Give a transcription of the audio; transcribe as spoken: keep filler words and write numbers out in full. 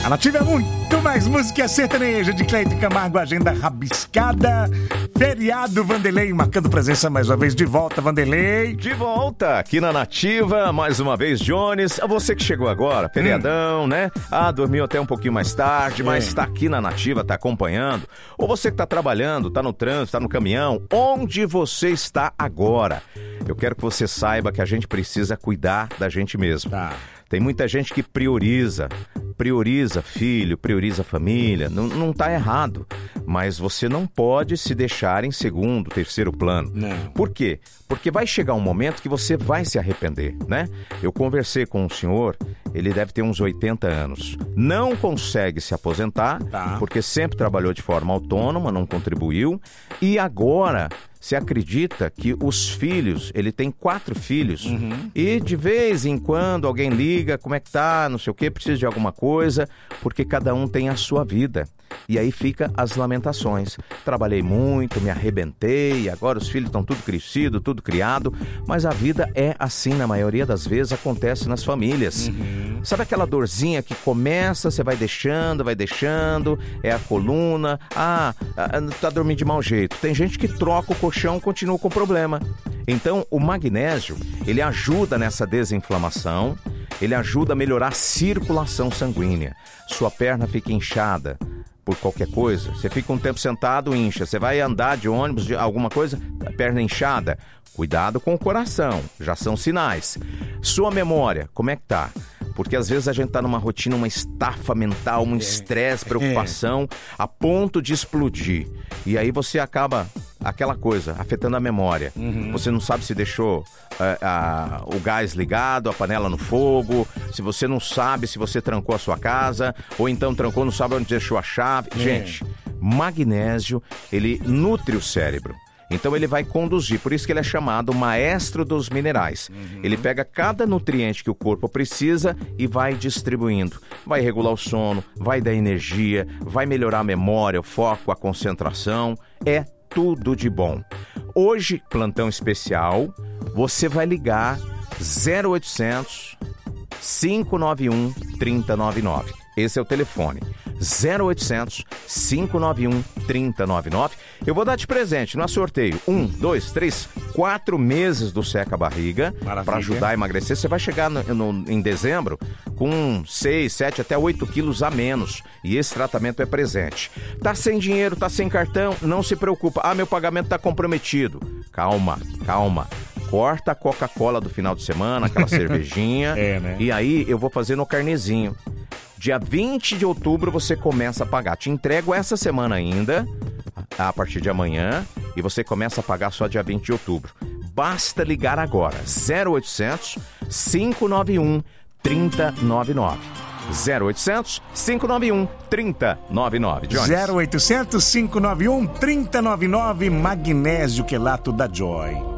A Nativa é muito mais música sertaneja de Cleide Camargo, agenda rabiscada. Feriado, Vanderlei, marcando presença mais uma vez de volta, Vanderlei. De volta aqui na Nativa, mais uma vez, Jones. A você que chegou agora, feriadão, hum. né? Ah, dormiu até um pouquinho mais tarde, mas está é. aqui na Nativa, tá acompanhando. Ou você que tá trabalhando, tá no trânsito, tá no caminhão, onde você está agora? Eu quero que você saiba que a gente precisa cuidar da gente mesmo. Tá. Tem muita gente que prioriza, prioriza filho, prioriza família, não, não tá errado, mas você não pode se deixar em segundo, terceiro plano. Não. Por quê? Porque vai chegar um momento que você vai se arrepender, né? Eu conversei com um senhor, ele deve ter uns oitenta anos, não consegue se aposentar, tá. porque sempre trabalhou de forma autônoma, não contribuiu, e agora... Você acredita que os filhos, ele tem quatro filhos, uhum. e de vez em quando alguém liga, como é que tá, não sei o que, precisa de alguma coisa, porque cada um tem a sua vida. E aí fica as lamentações. Trabalhei muito, me arrebentei, agora os filhos estão tudo crescido, tudo criado, mas a vida é assim, na maioria das vezes, acontece nas famílias. Uhum. Sabe aquela dorzinha que começa, você vai deixando, vai deixando, é a coluna, ah, tá dormindo de mau jeito. Tem gente que troca o colchão, continua com problema. Então, o magnésio, ele ajuda nessa desinflamação, ele ajuda a melhorar a circulação sanguínea. Sua perna fica inchada por qualquer coisa, você fica um tempo sentado, incha, você vai andar de ônibus, de alguma coisa, a perna inchada, cuidado com o coração, já são sinais. Sua memória, como é que tá? Porque às vezes a gente tá numa rotina, uma estafa mental, um estresse, preocupação, a ponto de explodir. E aí você acaba, aquela coisa, afetando a memória. Uhum. Você não sabe se deixou uh, uh, o gás ligado, a panela no fogo, se você não sabe se você trancou a sua casa, ou então trancou, não sabe onde deixou a chave. Uhum. Gente, magnésio, ele nutre o cérebro. Então ele vai conduzir, por isso que ele é chamado maestro dos minerais. Uhum. Ele pega cada nutriente que o corpo precisa e vai distribuindo. Vai regular o sono, vai dar energia, vai melhorar a memória, o foco, a concentração. É tudo de bom. Hoje, plantão especial, você vai ligar zero oitocentos, cinco nove um, três zero nove nove. Esse é o telefone. zero oitocentos, cinco nove um, três zero nove nove. Eu vou dar de presente no sorteio um, dois, três, quatro meses do Seca Barriga para ajudar a emagrecer. Você vai chegar no, no, em dezembro com seis, sete, até oito quilos a menos. E esse tratamento é presente. Tá sem dinheiro, tá sem cartão? Não se preocupa. Ah, meu pagamento tá comprometido. Calma, calma. Corta a Coca-Cola do final de semana, aquela cervejinha. É, né? E aí eu vou fazer no carnezinho. Dia vinte de outubro você começa a pagar. Te entrego essa semana ainda, a partir de amanhã, e você começa a pagar só dia vinte de outubro. Basta ligar agora. zero oitocentos, cinco nove um, três zero nove nove. zero oitocentos, cinco nove um, três zero nove nove. zero oitocentos, cinco nove um, três zero nove nove. Magnésio quelato da Joy.